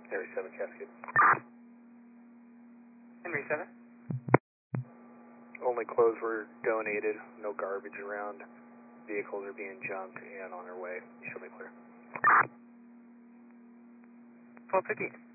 Henry 7 Cascade. Henry 7. Only clothes were donated, no garbage around. Vehicles are being junked and on their way. You show me clear. 1250.